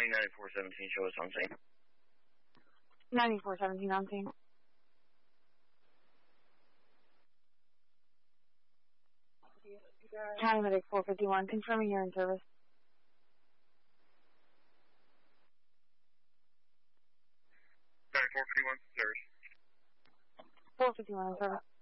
County 9417, show us on scene. 9417 on scene. County Medic 451, confirming you're in service. County 451, service. 451 in service.